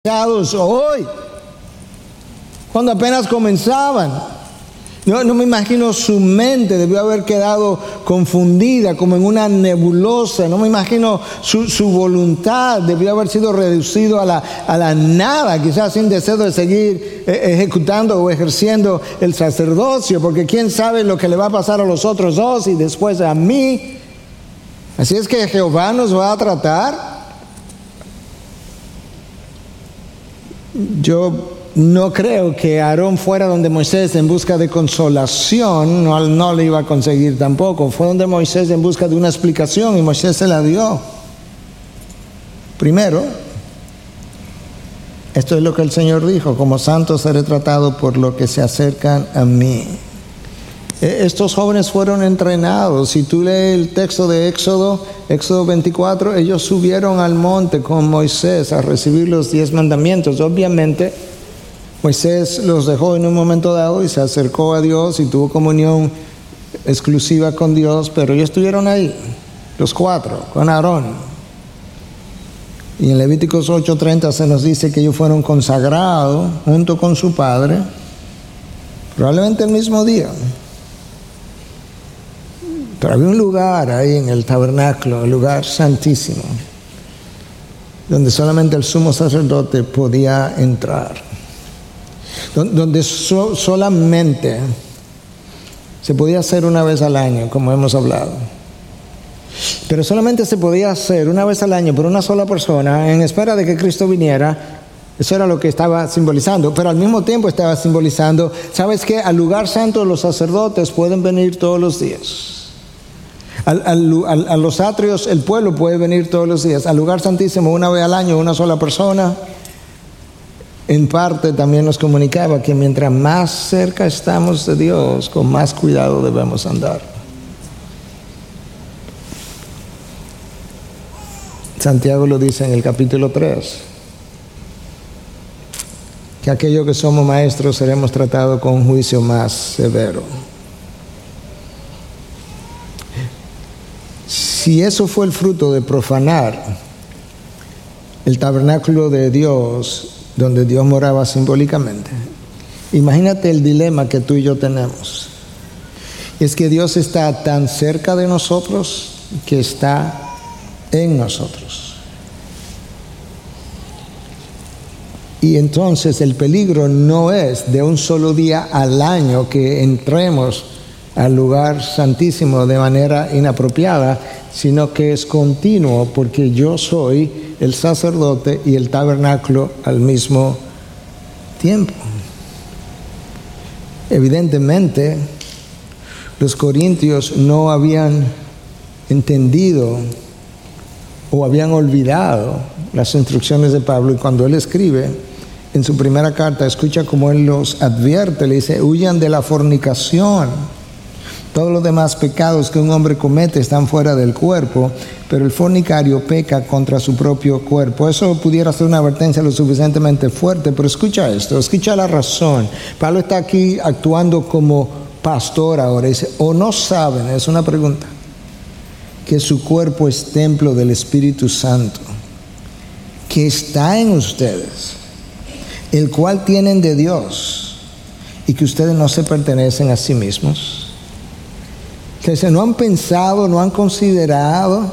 hoy, cuando apenas comenzaban. No me imagino su mente debió haber quedado confundida como en una nebulosa. No me imagino su voluntad debió haber sido reducido a la nada, quizás sin deseo de seguir ejecutando o ejerciendo el sacerdocio, porque quién sabe lo que le va a pasar a los otros dos y después a mí. Así es que Jehová nos va a tratar. Yo no creo que Aarón fuera donde Moisés en busca de consolación, no le iba a conseguir tampoco. Fue donde Moisés en busca de una explicación y Moisés se la dio. Primero, esto es lo que el Señor dijo: como santo seré tratado por lo que se acercan a mí. Estos jóvenes fueron entrenados. Si tú lees el texto de Éxodo 24, ellos subieron al monte con Moisés a recibir los 10 mandamientos. Obviamente, Moisés los dejó en un momento dado y se acercó a Dios y tuvo comunión exclusiva con Dios, pero ellos estuvieron ahí, los 4, con Aarón. Y en Levíticos 8:30 se nos dice que ellos fueron consagrados junto con su padre, probablemente el mismo día. Pero había un lugar ahí en el tabernáculo, el lugar santísimo, donde solamente el sumo sacerdote podía entrar, donde solamente se podía hacer una vez al año, como hemos hablado. Pero solamente se podía hacer una vez al año por una sola persona, en espera de que Cristo viniera. Eso era lo que estaba simbolizando, pero al mismo tiempo estaba simbolizando, ¿sabes qué? Al lugar santo los sacerdotes pueden venir todos los días. A los atrios el pueblo puede venir todos los días. Al lugar santísimo una vez al año una sola persona. En parte también nos comunicaba que mientras más cerca estamos de Dios, con más cuidado debemos andar. Santiago lo dice en el capítulo 3, que aquellos que somos maestros seremos tratados con un juicio más severo. Si eso fue el fruto de profanar el tabernáculo de Dios, donde Dios moraba simbólicamente, imagínate el dilema que tú y yo tenemos. Es que Dios está tan cerca de nosotros que está en nosotros. Y entonces el peligro no es de un solo día al año que entremos al lugar santísimo de manera inapropiada, sino que es continuo, porque yo soy el sacerdote y el tabernáculo al mismo tiempo. Evidentemente, los corintios no habían entendido o habían olvidado las instrucciones de Pablo, y cuando él escribe en su primera carta, escucha cómo él los advierte, le dice: huyan de la fornicación. Todos los demás pecados que un hombre comete están fuera del cuerpo, pero el fornicario peca contra su propio cuerpo. Eso pudiera ser una advertencia lo suficientemente fuerte, pero escucha esto, escucha la razón. Pablo está aquí actuando como pastor ahora. Dice: ¿o no saben? Es una pregunta. Que su cuerpo es templo del Espíritu Santo, que está en ustedes, el cual tienen de Dios, y que ustedes no se pertenecen a sí mismos. Entonces, ¿no han pensado, no han considerado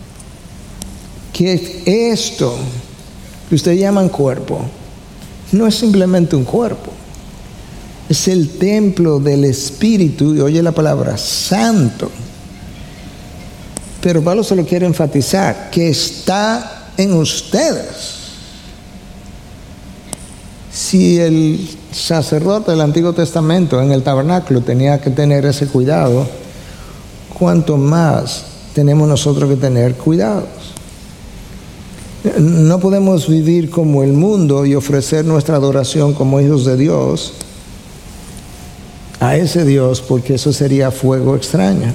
que esto que ustedes llaman cuerpo no es simplemente un cuerpo? Es el templo del Espíritu, y oye la palabra santo. Pero Pablo se lo quiere enfatizar, que está en ustedes. Si el sacerdote del Antiguo Testamento en el tabernáculo tenía que tener ese cuidado, ¿cuánto más tenemos nosotros que tener cuidados? No podemos vivir como el mundo y ofrecer nuestra adoración como hijos de Dios a ese Dios, porque eso sería fuego extraño.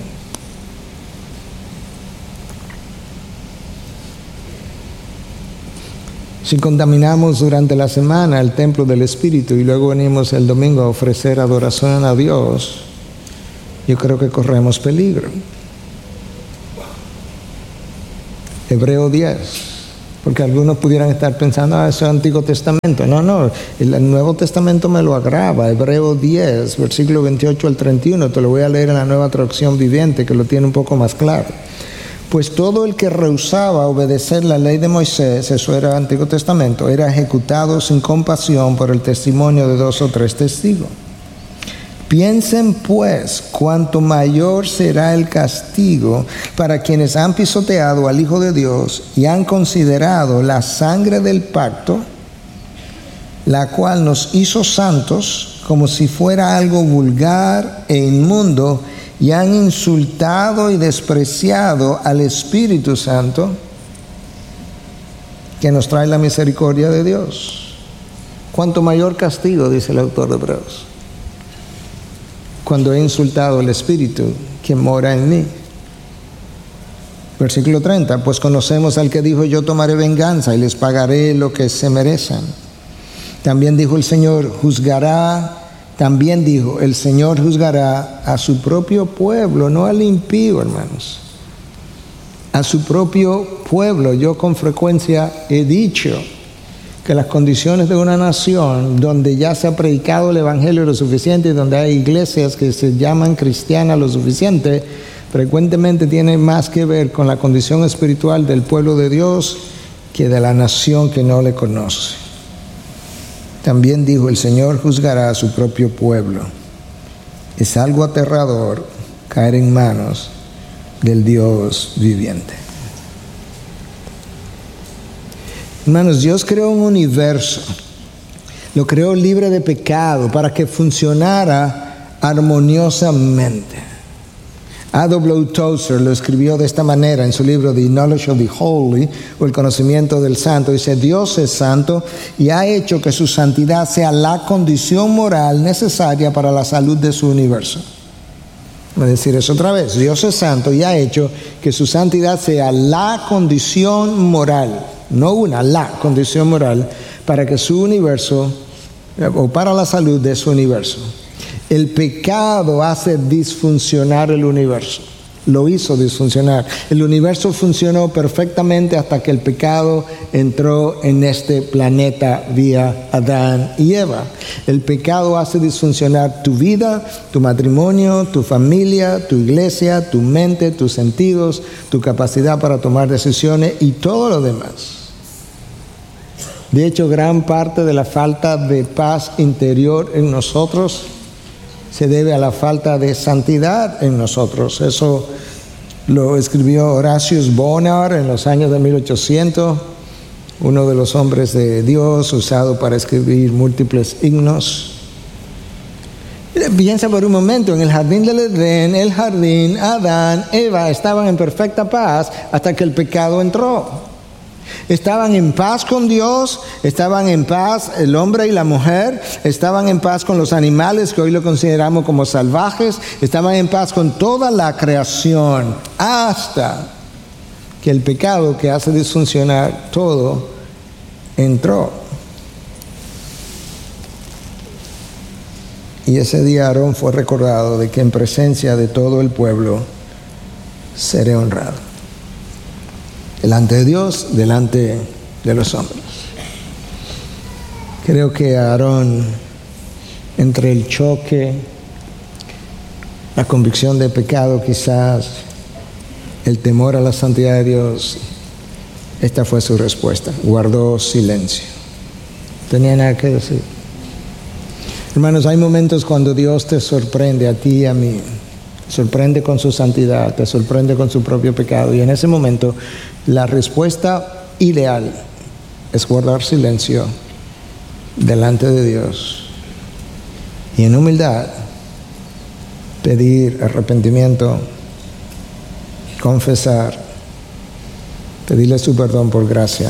Si contaminamos durante la semana el templo del Espíritu y luego venimos el domingo a ofrecer adoración a Dios, yo creo que corremos peligro. Hebreo 10. Porque algunos pudieran estar pensando, eso es Antiguo Testamento. No, el Nuevo Testamento me lo agrava. Hebreos 10, versículo 28 al 31. Te lo voy a leer en la Nueva Traducción Viviente, que lo tiene un poco más claro. Pues todo el que rehusaba obedecer la ley de Moisés, eso era Antiguo Testamento, era ejecutado sin compasión por el testimonio de 2 o 3 testigos. Piensen pues cuánto mayor será el castigo para quienes han pisoteado al Hijo de Dios y han considerado la sangre del pacto, la cual nos hizo santos, como si fuera algo vulgar e inmundo, y han insultado y despreciado al Espíritu Santo, que nos trae la misericordia de Dios. Cuánto mayor castigo, dice el autor de Hebreos, cuando he insultado al Espíritu que mora en mí. Versículo 30, pues conocemos al que dijo, yo tomaré venganza y les pagaré lo que se merecen. También dijo el Señor, el Señor juzgará a su propio pueblo, no al impío, hermanos. A su propio pueblo. Yo con frecuencia he dicho que las condiciones de una nación donde ya se ha predicado el Evangelio lo suficiente y donde hay iglesias que se llaman cristianas lo suficiente, frecuentemente tiene más que ver con la condición espiritual del pueblo de Dios que de la nación que no le conoce. También dijo, el Señor juzgará a su propio pueblo. Es algo aterrador caer en manos del Dios viviente. Hermanos, Dios creó un universo, lo creó libre de pecado para que funcionara armoniosamente. A.W. Tozer lo escribió de esta manera en su libro The Knowledge of the Holy, o el conocimiento del santo. Dice, Dios es santo y ha hecho que su santidad sea la condición moral necesaria para la salud de su universo. Voy a decir eso otra vez. Dios es santo y ha hecho que su santidad sea la condición moral, no la condición moral para que su universo, o para la salud de su universo. El pecado hace disfuncionar el universo. Lo hizo disfuncionar. El universo funcionó perfectamente hasta que el pecado entró en este planeta vía Adán y Eva. El pecado hace disfuncionar tu vida, tu matrimonio, tu familia, tu iglesia, tu mente, tus sentidos, tu capacidad para tomar decisiones y todo lo demás. De hecho, gran parte de la falta de paz interior en nosotros se debe a la falta de santidad en nosotros. Eso lo escribió Horatius Bonar en los años de 1800, uno de los hombres de Dios usado para escribir múltiples himnos. Piensa por un momento, en el jardín del Edén, Adán, Eva estaban en perfecta paz hasta que el pecado entró. Estaban en paz con Dios, estaban en paz el hombre y la mujer, estaban en paz con los animales que hoy lo consideramos como salvajes, estaban en paz con toda la creación, hasta que el pecado que hace disfuncionar todo entró. Y ese día Aarón fue recordado de que en presencia de todo el pueblo seré honrado. Delante de Dios, delante de los hombres. Creo que Aarón, entre el choque, la convicción de pecado quizás, el temor a la santidad de Dios, esta fue su respuesta. Guardó silencio. No tenía nada que decir. Hermanos, hay momentos cuando Dios te sorprende a ti y a mí. Sorprende con su santidad, te sorprende con su propio pecado. Y en ese momento, la respuesta ideal es guardar silencio delante de Dios y en humildad pedir arrepentimiento, confesar, pedirle su perdón por gracia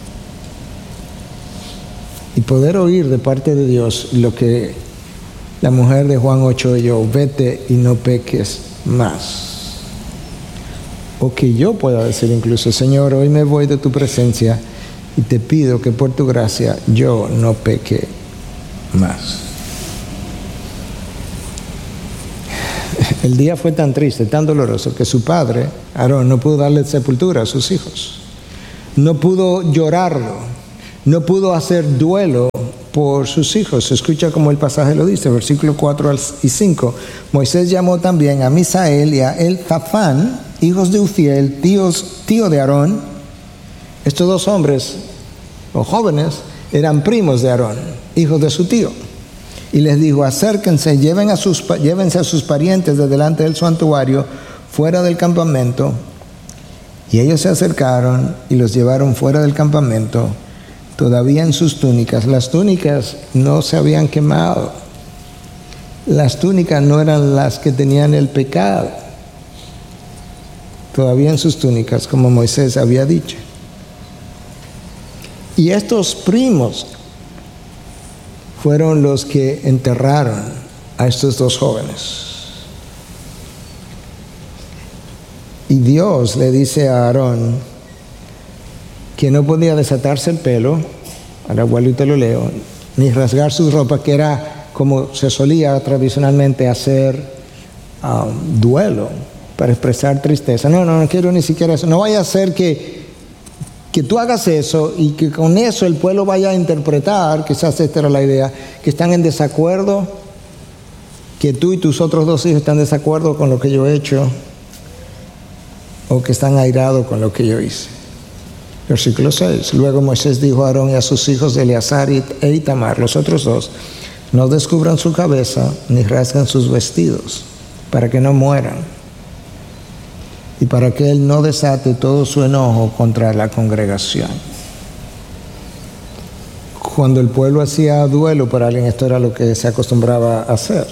y poder oír de parte de Dios lo que la mujer de Juan 8 oyó: vete y no peques más. O que yo pueda decir incluso: Señor, hoy me voy de tu presencia y te pido que por tu gracia yo no peque más. El día fue tan triste, tan doloroso, que su padre, Aarón, no pudo darle sepultura a sus hijos. no pudo llorarlo, no pudo hacer duelo por sus hijos. Escucha como el pasaje lo dice, versículo 4 y 5. Moisés llamó también a Misael y a Elzafán, hijos de Uziel, tío de Aarón. Estos dos hombres, o jóvenes, eran primos de Aarón, hijos de su tío. Y les dijo, acérquense, llévense a sus parientes de delante del santuario, fuera del campamento. Y ellos se acercaron y los llevaron fuera del campamento, todavía en sus túnicas. Las túnicas no se habían quemado. Las túnicas no eran las que tenían el pecado. Todavía en sus túnicas, como Moisés había dicho. Y estos primos fueron los que enterraron a estos dos jóvenes. Y Dios le dice a Aarón que no podía desatarse el pelo, ahora vuelvo y te lo leo, ni rasgar sus ropas, que era como se solía tradicionalmente hacer duelo para expresar tristeza. No quiero ni siquiera eso. No vaya a ser que tú hagas eso y que con eso el pueblo vaya a interpretar, quizás esta era la idea, que están en desacuerdo, que tú y tus otros dos hijos están en desacuerdo con lo que yo he hecho, o que están airados con lo que yo hice. Versículo 6. Luego Moisés dijo a Aarón y a sus hijos de Eleazar e Itamar, los otros dos, no descubran su cabeza ni rasguen sus vestidos, para que no mueran, y para que él no desate todo su enojo contra la congregación. Cuando el pueblo hacía duelo por alguien, esto era lo que se acostumbraba a hacer.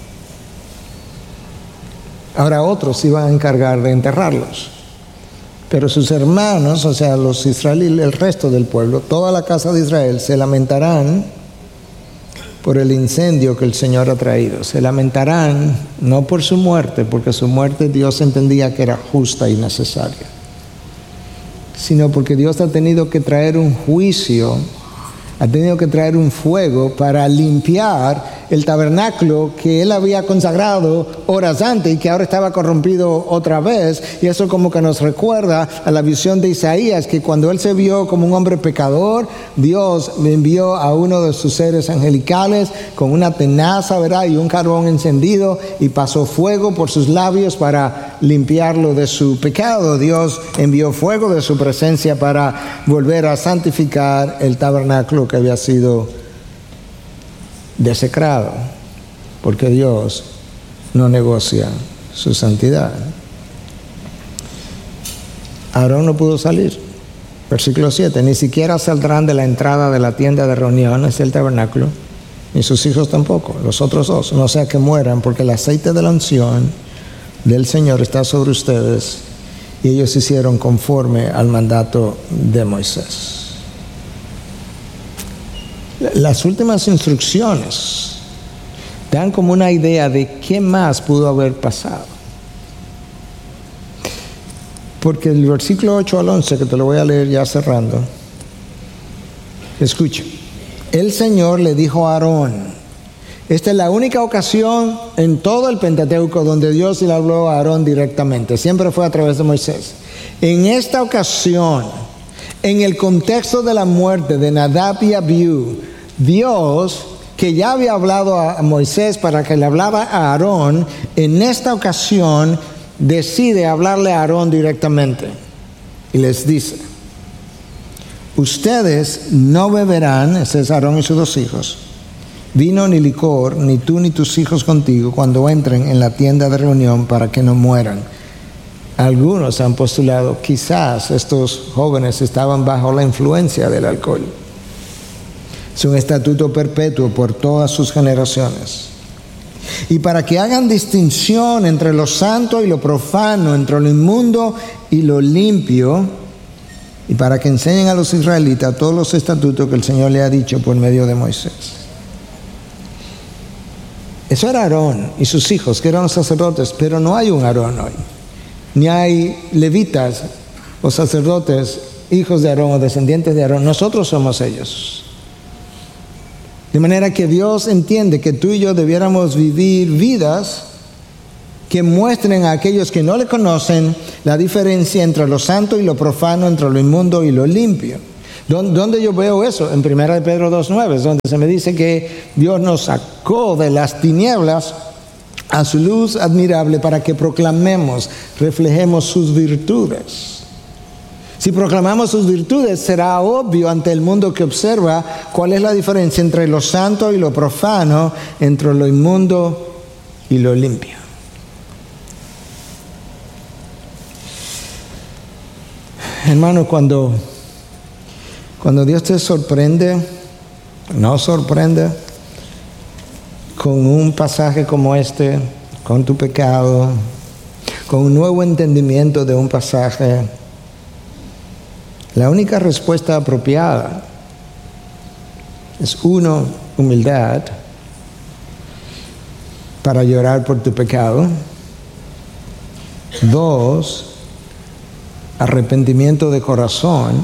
Ahora otros iban a encargar de enterrarlos. Pero sus hermanos, o sea, los israelíes, el resto del pueblo, toda la casa de Israel, se lamentarán por el incendio que el Señor ha traído. Se lamentarán no por su muerte, porque su muerte Dios entendía que era justa y necesaria, sino porque Dios ha tenido que traer un juicio, ha tenido que traer un fuego para limpiar el tabernáculo que él había consagrado horas antes y que ahora estaba corrompido otra vez. Y eso como que nos recuerda a la visión de Isaías, que cuando él se vio como un hombre pecador, Dios le envió a uno de sus seres angelicales con una tenaza, ¿verdad?, y un carbón encendido, y pasó fuego por sus labios para limpiarlo de su pecado. Dios envió fuego de su presencia para volver a santificar el tabernáculo que había sido desecrado, porque Dios no negocia su santidad. Aarón no pudo salir. Versículo 7, ni siquiera saldrán de la entrada de la tienda de reunión, es el tabernáculo, ni sus hijos tampoco, los otros dos, no sea que mueran, porque el aceite de la unción del Señor está sobre ustedes. Y ellos hicieron conforme al mandato de Moisés. Las últimas instrucciones dan como una idea de qué más pudo haber pasado. Porque el versículo 8 al 11, que te lo voy a leer ya cerrando, escucha. El Señor le dijo a Aarón, esta es la única ocasión en todo el Pentateuco donde Dios le habló a Aarón directamente, siempre fue a través de Moisés. En esta ocasión, en el contexto de la muerte de Nadab y Abiú, Dios, que ya había hablado a Moisés para que le hablara a Aarón, en esta ocasión decide hablarle a Aarón directamente. Y les dice, ustedes no beberán, ese es Aarón y sus dos hijos, vino ni licor, ni tú ni tus hijos contigo, cuando entren en la tienda de reunión, para que no mueran. Algunos han postulado, quizás estos jóvenes estaban bajo la influencia del alcohol. Es un estatuto perpetuo por todas sus generaciones. Y para que hagan distinción entre lo santo y lo profano, entre lo inmundo y lo limpio, y para que enseñen a los israelitas todos los estatutos que el Señor le ha dicho por medio de Moisés. Eso era Aarón y sus hijos, que eran los sacerdotes, pero no hay un Aarón hoy. Ni hay levitas o sacerdotes, hijos de Aarón o descendientes de Aarón. Nosotros somos ellos. De manera que Dios entiende que tú y yo debiéramos vivir vidas que muestren a aquellos que no le conocen la diferencia entre lo santo y lo profano, entre lo inmundo y lo limpio. ¿Dónde yo veo eso? En 1 Pedro 2:9, donde se me dice que Dios nos sacó de las tinieblas a su luz admirable para que proclamemos, reflejemos sus virtudes. Si proclamamos sus virtudes, será obvio ante el mundo que observa cuál es la diferencia entre lo santo y lo profano, entre lo inmundo y lo limpio. Hermano, cuando Dios te sorprende, nos sorprende con un pasaje como este, con tu pecado, con un nuevo entendimiento de un pasaje, la única respuesta apropiada es, uno, humildad para llorar por tu pecado. 2, arrepentimiento de corazón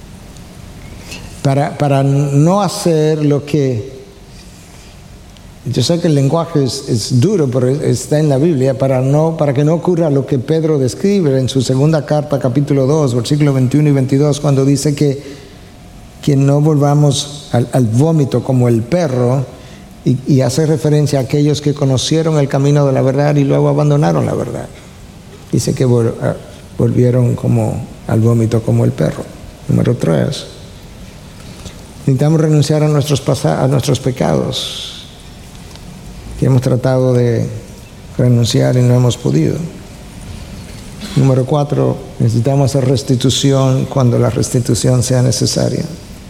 para no hacer lo que... Yo sé que el lenguaje es duro, pero está en la Biblia, para que no ocurra lo que Pedro describe en su segunda carta, capítulo 2, versículos 21 y 22, cuando dice que no volvamos al vómito como el perro, y hace referencia a aquellos que conocieron el camino de la verdad y luego abandonaron la verdad. Dice que volvieron como al vómito como el perro. Número 3, necesitamos renunciar a nuestros pecados, que hemos tratado de renunciar y no hemos podido. Número 4, necesitamos hacer restitución cuando la restitución sea necesaria.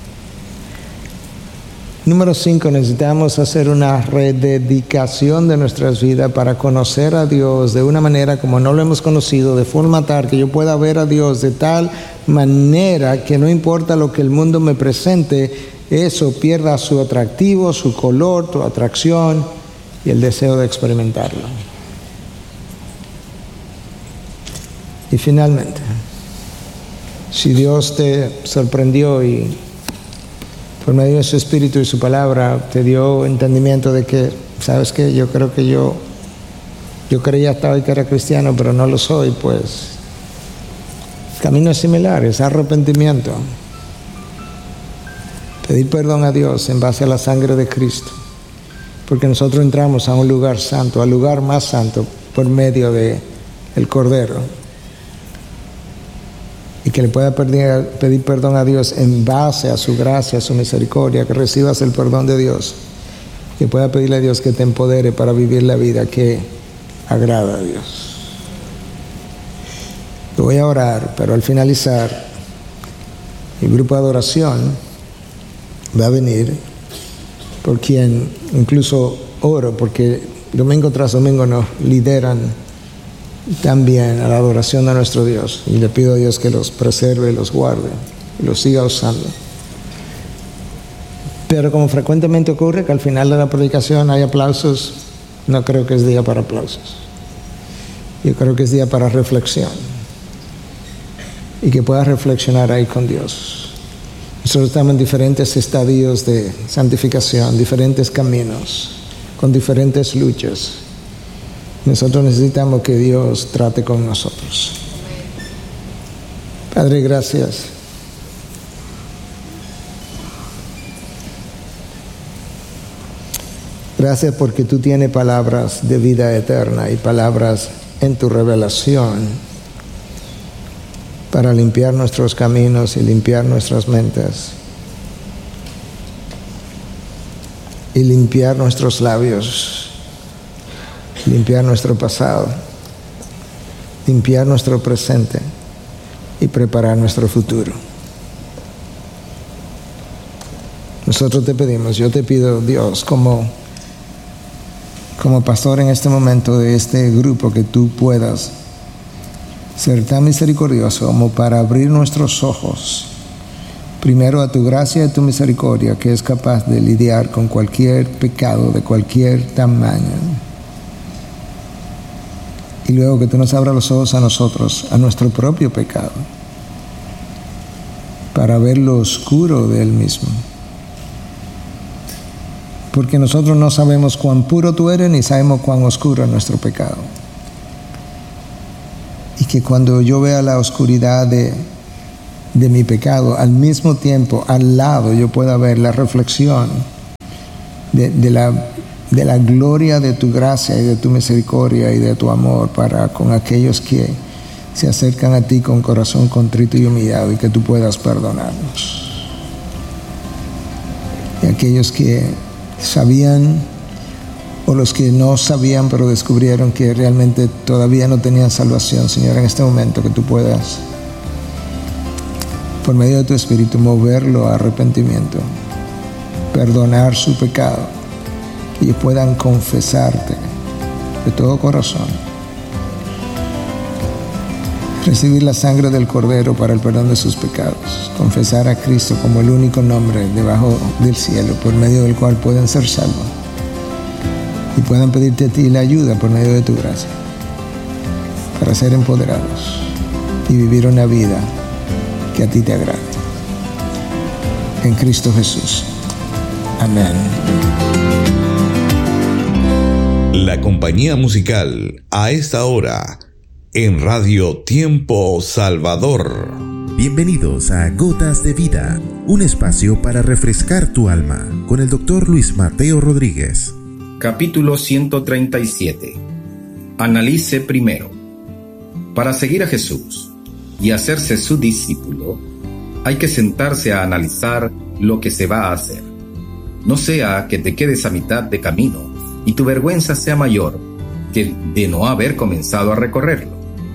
Número 5, necesitamos hacer una rededicación de nuestras vidas para conocer a Dios de una manera como no lo hemos conocido, de forma tal que yo pueda ver a Dios de tal manera que no importa lo que el mundo me presente, eso pierda su atractivo, su color, tu atracción y el deseo de experimentarlo. Y finalmente, si Dios te sorprendió y por medio de su Espíritu y su palabra te dio entendimiento de que, ¿sabes qué? Yo creo que yo creía hasta hoy que era cristiano, pero no lo soy, pues el camino es similar, es arrepentimiento. Pedir perdón a Dios en base a la sangre de Cristo. Porque nosotros entramos a un lugar santo, al lugar más santo, por medio de el Cordero. Y que le pueda pedir perdón a Dios en base a su gracia, a su misericordia, que recibas el perdón de Dios. Que pueda pedirle a Dios que te empodere para vivir la vida que agrada a Dios. Yo voy a orar, pero al finalizar, el grupo de adoración va a venir, por quien incluso oro, porque domingo tras domingo nos lideran también a la adoración de nuestro Dios, y le pido a Dios que los preserve, los guarde y los siga usando. Pero como frecuentemente ocurre que al final de la predicación hay aplausos, no creo que es día para aplausos. Yo creo que es día para reflexión, y que puedas reflexionar ahí con Dios. Nosotros estamos en diferentes estadios de santificación, diferentes caminos, con diferentes luchas. Nosotros necesitamos que Dios trate con nosotros. Padre, gracias. Gracias porque tú tienes palabras de vida eterna y palabras en tu revelación para limpiar nuestros caminos y limpiar nuestras mentes y limpiar nuestros labios, limpiar nuestro pasado, limpiar nuestro presente y preparar nuestro futuro. Nosotros te pedimos, yo te pido, Dios, como pastor en este momento de este grupo, que tú puedas ser tan misericordioso como para abrir nuestros ojos primero a tu gracia y tu misericordia, que es capaz de lidiar con cualquier pecado de cualquier tamaño, y luego que tú nos abras los ojos a nosotros, a nuestro propio pecado, para ver lo oscuro de él mismo, porque nosotros no sabemos cuán puro tú eres ni sabemos cuán oscuro es nuestro pecado. que cuando yo vea la oscuridad de mi pecado, al mismo tiempo, al lado, yo pueda ver la reflexión de la gloria de tu gracia y de tu misericordia y de tu amor para con aquellos que se acercan a ti con corazón contrito y humillado, y que tú puedas perdonarlos. Y aquellos que sabían, o los que no sabían pero descubrieron que realmente todavía no tenían salvación, Señor, en este momento que tú puedas, por medio de tu Espíritu, moverlo a arrepentimiento, perdonar su pecado, que ellos puedan confesarte de todo corazón, recibir la sangre del Cordero para el perdón de sus pecados, confesar a Cristo como el único nombre debajo del cielo por medio del cual pueden ser salvos, y puedan pedirte a ti la ayuda por medio de tu gracia para ser empoderados y vivir una vida que a ti te agrade. En Cristo Jesús. Amén. La compañía musical a esta hora en Radio Tiempo Salvador. Bienvenidos a Gotas de Vida, un espacio para refrescar tu alma, con el Dr. Luis Mateo Rodríguez. Capítulo 137. Analice primero. Para seguir a Jesús y hacerse su discípulo, hay que sentarse a analizar lo que se va a hacer. No sea que te quedes a mitad de camino y tu vergüenza sea mayor que de no haber comenzado a recorrerlo.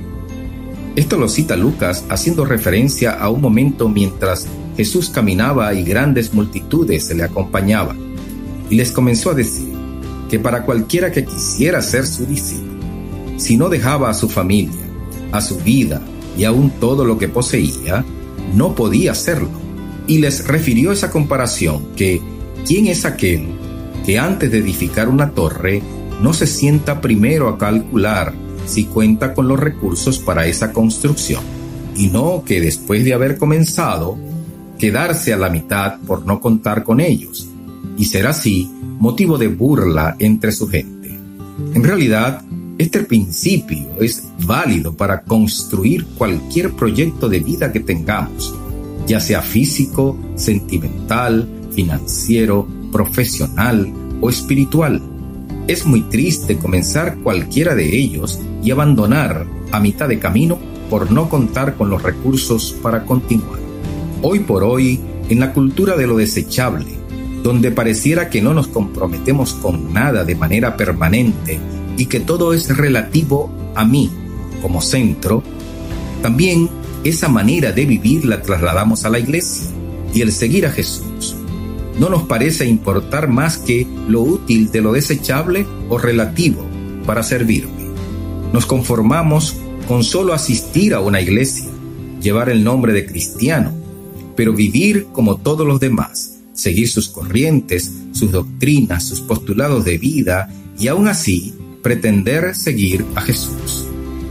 Esto lo cita Lucas haciendo referencia a un momento mientras Jesús caminaba y grandes multitudes se le acompañaban, y les comenzó a decir que para cualquiera que quisiera ser su discípulo, si no dejaba a su familia, a su vida y aún todo lo que poseía, no podía hacerlo. Y les refirió esa comparación que ¿quién es aquel que antes de edificar una torre no se sienta primero a calcular si cuenta con los recursos para esa construcción, y no que después de haber comenzado, quedarse a la mitad por no contar con ellos, y ser así motivo de burla entre su gente? En realidad, este principio es válido para construir cualquier proyecto de vida que tengamos, ya sea físico, sentimental, financiero, profesional o espiritual. Es muy triste comenzar cualquiera de ellos y abandonar a mitad de camino por no contar con los recursos para continuar. Hoy por hoy, en la cultura de lo desechable, donde pareciera que no nos comprometemos con nada de manera permanente y que todo es relativo a mí como centro, también esa manera de vivir la trasladamos a la iglesia y el seguir a Jesús. No nos parece importar más que lo útil de lo desechable o relativo para servirme. Nos conformamos con solo asistir a una iglesia, llevar el nombre de cristiano, pero vivir como todos los demás, seguir sus corrientes, sus doctrinas, sus postulados de vida y aún así pretender seguir a Jesús.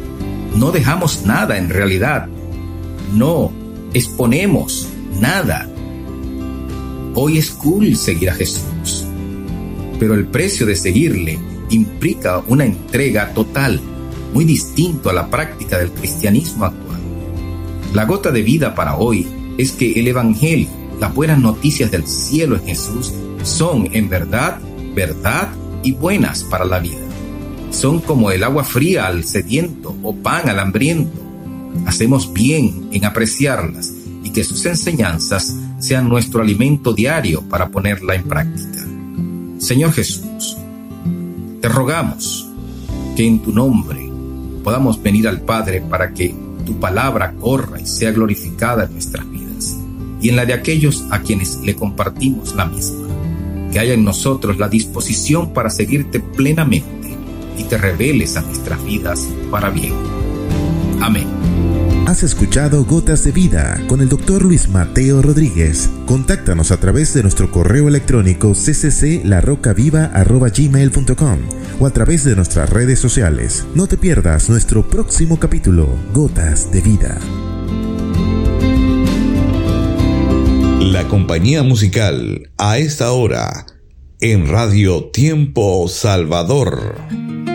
No dejamos nada en realidad, no exponemos nada. Hoy es cool seguir a Jesús, pero el precio de seguirle implica una entrega total, muy distinto a la práctica del cristianismo actual. La gota de vida para hoy es que el Evangelio, las buenas noticias del cielo en Jesús, son en verdad, verdad y buenas para la vida. Son como el agua fría al sediento o pan al hambriento. Hacemos bien en apreciarlas y que sus enseñanzas sean nuestro alimento diario para ponerla en práctica. Señor Jesús, te rogamos que en tu nombre podamos venir al Padre para que tu palabra corra y sea glorificada en nuestras vidas y en la de aquellos a quienes le compartimos la misma. Que haya en nosotros la disposición para seguirte plenamente y te reveles a nuestras vidas para bien. Amén. Has escuchado Gotas de Vida con el Dr. Luis Mateo Rodríguez. Contáctanos a través de nuestro correo electrónico ccclarocaviva@gmail.com o a través de nuestras redes sociales. No te pierdas nuestro próximo capítulo, Gotas de Vida. La compañía musical a esta hora en Radio Tiempo Salvador.